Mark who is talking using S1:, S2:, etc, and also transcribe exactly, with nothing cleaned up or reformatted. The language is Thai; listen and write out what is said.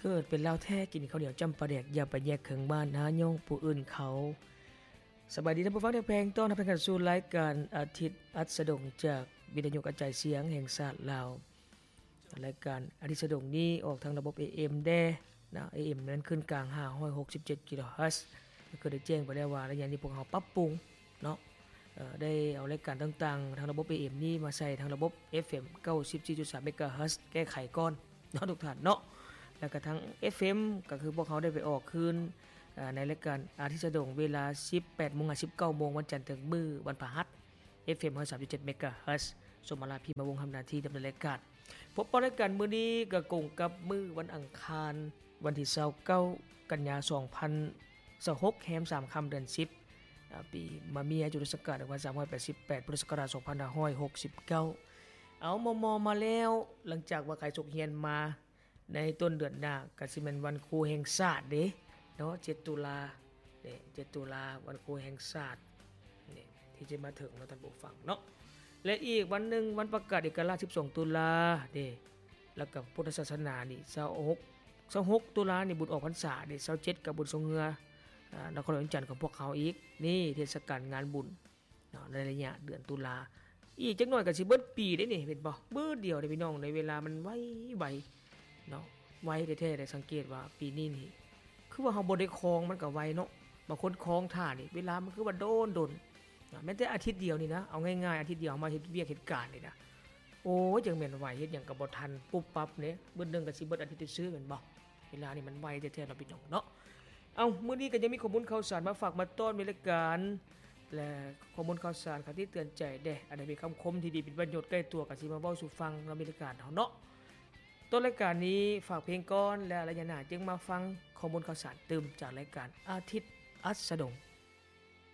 S1: เกิดเป็นแล้วแท้กินข้าวเหนียวจำปลาแดกอย่าไปแยกเขิงบ้านหาย่องผู้อื่นเขาสบายดีท่านผู้ฟังที่แพงต้อนรับเข้าสู่รายการอาทิตย์อัสดงจากวิทยุกระจายเสียงแห่งชาติลาวรายการอาทิตย์สดงนี้ออกทางระบบ เอ เอ็ม แดนะ เอ เอ็ม นั้นขึ้นกลางห้าร้อยหกสิบเจ็ดกิโลเฮิรตซ์ก็ได้แจ้งไปแล้วว่าระยะนี้พวกเราปรับปรุงเนาะเอ่อได้เอารายการต่างๆทางระบบ เอ เอ็ม นี้มาใส่ทางระบบ เอฟ เอ็ม เก้าสิบสี่จุดสาม เมกะเฮิรตซ์แก้ไขก่อนเนาะทุกท่านเนาะแล้วก็ทั้ง เอฟ เอ็ม ก็คือพวกเขาได้ไปออกคืนในรายการอาทิตย์สดงเวลา สิบแปดโมง สิบเก้าโมงวันจันทร์ถึงมื้อวันพฤหัส เอฟ เอ็ม หนึ่งร้อยสามสิบเจ็ด เมกะเฮิรตซ์สมมาลาพี่มาวงทำหน้าที่ดำเนินรายการพบรายการมื้อนี้ก็กงกับมื้อวันอังคารวันที่ยี่สิบเก้ากันยายนสองพันยี่สิบหกแรมสามค่ำเดือนสิบปีมะเมียจุลศักราชหนึ่งพันสามร้อยแปดสิบแปดพุทธศักราชสองพันห้าร้อยหกสิบเก้าเอามอมอมาแล้วหลังจากว่าใครจกเรียนมาในต้นเดือนหน้าก็สิแม่นวันครูแห่งชาติเด้เนาะเจ็ดตุลานี่เจ็ดตุลาวันครูแห่งชาตินี่ที่จะมาถึงเนาะท่านผู้ฟังเนาะและอีกวันนึงวันประกาศเอกราชสิบสองตุลาเด้แล้วก็พุทธศาสนานี่ยี่สิบหก ยี่สิบหกตุลานี่บุญออกพรรษานี่ยี่สิบเจ็ดก็บุญทรงเฮืออ่านครหลวงจันทร์ของพวกเขาอีกนี่เทศกาลงานบุญเนาะในระยะเดือนตุลาอีกจักหน่อยก็สิเบิดปีได้นี่เห็นบ่เบิดเดียวเด้พี่น้องในเวลามันไวๆเนาะไวแท้ๆได้สังเกตว่าปีนี้นี่คือว่าเฮาบ่ได้ครองมันก็ไวเนาะบางคนครองท่านี่เวลามันคือว่าโดนดนแม้แต่อาทิตย์เดียวนี่นะเอาง่ายๆอาทิตย์เดียวมาเฮ็ดเวียกเฮ็ดการนี่นะโอ้ยจังแม่นไวเฮ็ดหยังก็บ่ทันปุ๊บปั๊บเนี่ยเบิดนึงก็สิเบิดอาทิตย์ซื่อแม่นบ่เวลานี่มันไวแท้ๆเนาะพี่น้องเนาะเอ้ามื้อนี้ก็ยังมีข้อมูลข่าวสารมาฝากมาต้อนในรายการและข้อมูลข่าวสารค่ะที่เตือนใจเด้อันนี้มีคำคมที่ดีเป็นประโยชน์ใกล้ตัวก็สิมาเว้าสู่ฟังเรามีรายการเฮาเนาะต้นรายการนี้ฝากเพลงก่อนและระยะหน้าจึงมาฟังข้อมูลข่าวสารเติมจากรายการอาทิตย์อัสดง